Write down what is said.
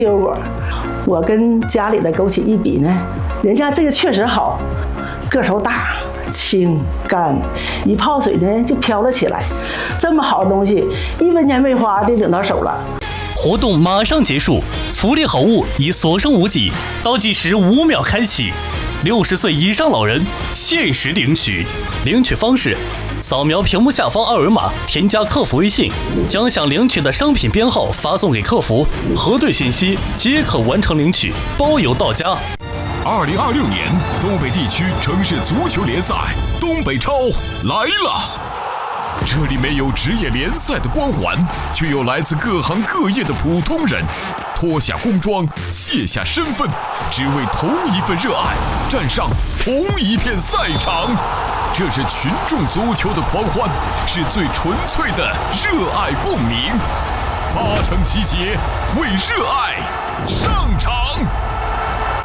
优果，我跟家里的枸杞一比呢，人家这个确实好，个头大、轻、干，一泡水呢就飘了起来。这么好的东西，1分钱没花就领到手了。 活动马上结束，福利好物已所剩无几，倒计时5秒开启。60岁以上老人限时领取，领取方式：扫描屏幕下方2维码，添加客服微信，将想领取的商品编号发送给客服，核对信息即可完成领取，包邮到家。 2026年东北地区城市足球联赛东北超来了。这里没有职业联赛的光环，却有来自各行各业的普通人，脱下工装，卸下身份，只为同一份热爱，站上同一片赛场。这是群众足球的狂欢，是最纯粹的热爱共鸣。8城集结，为热爱